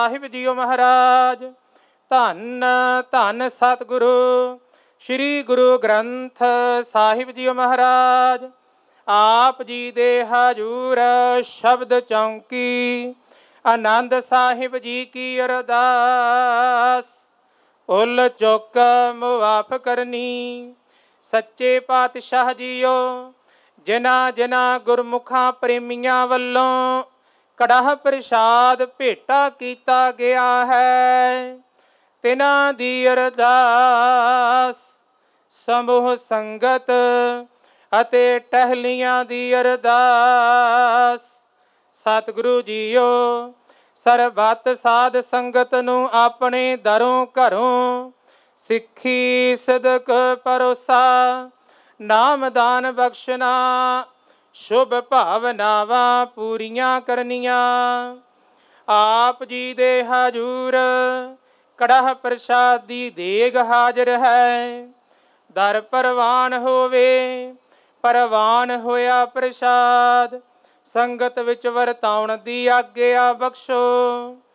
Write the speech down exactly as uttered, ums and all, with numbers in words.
ਸਾਹਿਬ JIO ਮਹਾਰਾਜ। ਧੰਨ ਧੰਨ ਸਤਿਗੁਰੂ ਸ੍ਰੀ Guru Granth Sahib JIO ਮਹਾਰਾਜ। ਆਪ ਜੀ ਦੇ ਹਜੂਰ ਸ਼ਬਦ ਚੌਂਕੀ ਆਨੰਦ ਸਾਹਿਬ ਜੀ ਕੀ ਅਰਦਾਸ। ਉਲ ਚੁੱਕ ਮੁਆਫ ਕਰਨੀ। ਸੱਚੇ ਪਾਤਸ਼ਾਹ ਜੀਓ, ਜਿਨ੍ਹਾਂ ਜਿਨ੍ਹਾਂ ਗੁਰਮੁਖਾਂ ਪ੍ਰੇਮੀਆਂ ਵੱਲੋਂ ਕੜਾਹ ਪ੍ਰਸ਼ਾਦ ਭੇਟਾ ਕੀਤਾ ਗਿਆ ਹੈ, ਤਿਨਾਂ ਦੀ ਅਰਦਾਸ। ਸਮੂਹ ਸੰਗਤ ਅਤੇ ਟਹਿਲੀਆਂ ਦੀ ਅਰਦਾਸ। ਸਤਿਗੁਰੂ ਜੀਓ, ਸਰਬੱਤ ਸਾਧ ਸੰਗਤ ਨੂੰ ਆਪਣੇ ਦਰੋਂ ਘਰੋਂ ਸਿੱਖੀ ਸਿਦਕ ਭਰੋਸਾ ਨਾਮਦਾਨ ਬਖਸ਼ਣਾ, ਸ਼ੁਭ ਭਾਵਨਾਵਾਂ ਪੂਰੀਆਂ ਕਰਨੀਆਂ। ਆਪ ਜੀ ਦੇ ਹਜੂਰ ਕੜਾਹ ਪ੍ਰਸ਼ਾਦ ਦੀ ਦੇਗ ਹਾਜ਼ਰ ਹੈ। ਦਰ ਪ੍ਰਵਾਨ ਹੋਵੇ, ਪ੍ਰਵਾਨ ਹੋਇਆ ਪ੍ਰਸ਼ਾਦ ਸੰਗਤ ਵਿੱਚ ਵਰਤਾਉਣ ਦੀ ਆਗਿਆ ਬਖਸ਼ੋ।